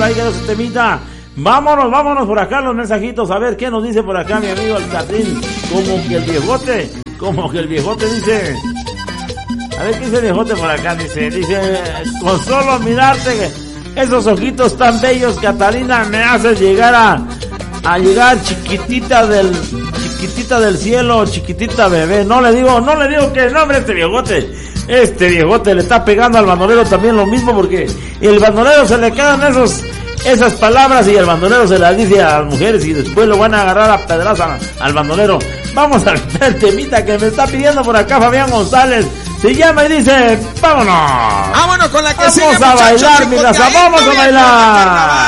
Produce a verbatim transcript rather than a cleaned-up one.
ahí quedó ese temita. Vámonos, vámonos por acá los mensajitos, a ver qué nos dice por acá mi amigo el Catrín. Como que el viejote, como que el viejote dice... A ver qué dice el viejote por acá, dice, dice, con solo mirarte, esos ojitos tan bellos, Catalina, me haces llegar a, a llegar chiquitita del, chiquitita del cielo, chiquitita bebé. No le digo, no le digo que no, hombre, este viejote, este viejote le está pegando al bandolero también lo mismo, porque el bandolero se le quedan esos, esas palabras y el bandolero se las dice a las mujeres y después lo van a agarrar a pedraza al bandolero. Vamos a ver el temita que me está pidiendo por acá Fabián González. Se llama y dice, vámonos. Vámonos con la que vamos sigue, a bailar, mi raza, vamos a bailar.